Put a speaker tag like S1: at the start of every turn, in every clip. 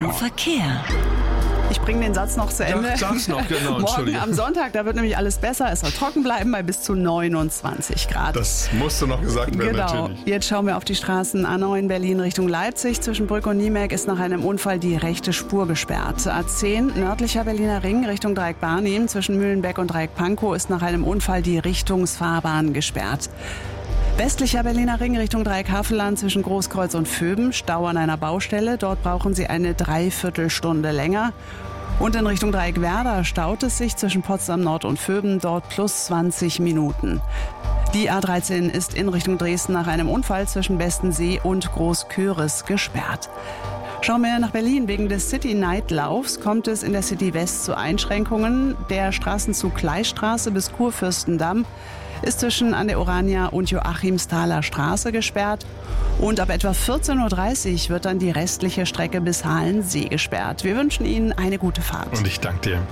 S1: Verkehr.
S2: Ich bringe den Satz noch zu Ende.
S3: Ja, sag's noch, genau.
S2: Morgen am Sonntag, da wird nämlich alles besser. Es soll trocken bleiben bei bis zu 29 Grad.
S3: Das musste noch gesagt werden,
S2: Genau.
S3: natürlich.
S2: Jetzt schauen wir auf die Straßen A9 Berlin Richtung Leipzig. Zwischen Brück und Niemerk ist nach einem Unfall die rechte Spur gesperrt. A10 nördlicher Berliner Ring Richtung Dreieck Barnim. Zwischen Mühlenbeck und Dreieck Pankow ist nach einem Unfall die Richtungsfahrbahn gesperrt. Westlicher Berliner Ring Richtung Dreieck Havelland zwischen Großkreuz und Vöben. Stau an einer Baustelle. Dort brauchen Sie eine Dreiviertelstunde länger. Und in Richtung Dreieck Werder staut es sich zwischen Potsdam Nord und Vöben. Dort plus 20 Minuten. Die A13 ist in Richtung Dresden nach einem Unfall zwischen Bestensee und Großköris gesperrt. Schauen wir nach Berlin. Wegen des City-Night-Laufs kommt es in der City West zu Einschränkungen. Der Straßenzug Gleisstraße bis Kurfürstendamm ist zwischen an der Orania und Joachimsthaler Straße gesperrt. Und ab etwa 14.30 Uhr wird dann die restliche Strecke bis Halensee gesperrt. Wir wünschen Ihnen eine gute Fahrt.
S3: Und ich danke dir.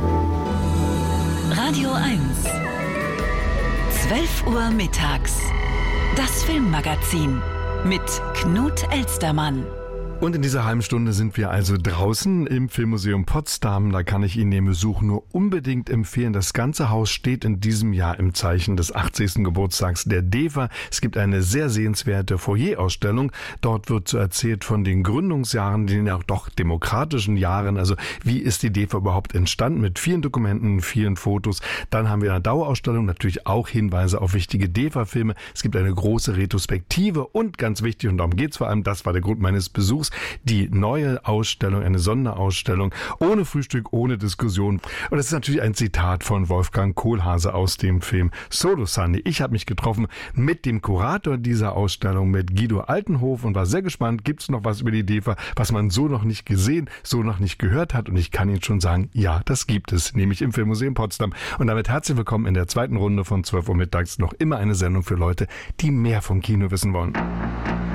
S1: Radio 1. 12 Uhr mittags. Das Filmmagazin mit Knut Elstermann.
S3: Und in dieser halben Stunde sind wir also draußen im Filmmuseum Potsdam. Da kann ich Ihnen den Besuch nur unbedingt empfehlen. Das ganze Haus steht in diesem Jahr im Zeichen des 80. Geburtstags der DEFA. Es gibt eine sehr sehenswerte Foyerausstellung. Dort wird so erzählt von den Gründungsjahren, den ja auch doch demokratischen Jahren. Also wie ist die DEFA überhaupt entstanden? Mit vielen Dokumenten, vielen Fotos. Dann haben wir eine Dauerausstellung, natürlich auch Hinweise auf wichtige DEFA-Filme. Es gibt eine große Retrospektive und ganz wichtig, und darum geht es vor allem, das war der Grund meines Besuchs, die neue Ausstellung, eine Sonderausstellung, ohne Frühstück, ohne Diskussion. Und das ist natürlich ein Zitat von Wolfgang Kohlhase aus dem Film Solo Sunday. Ich habe mich getroffen mit dem Kurator dieser Ausstellung, mit Guido Altenhof, und war sehr gespannt, gibt es noch was über die DEFA, was man so noch nicht gesehen, so noch nicht gehört hat. Und ich kann Ihnen schon sagen, ja, das gibt es, nämlich im Filmmuseum Potsdam. Und damit herzlich willkommen in der zweiten Runde von 12 Uhr mittags. Noch immer eine Sendung für Leute, die mehr vom Kino wissen wollen.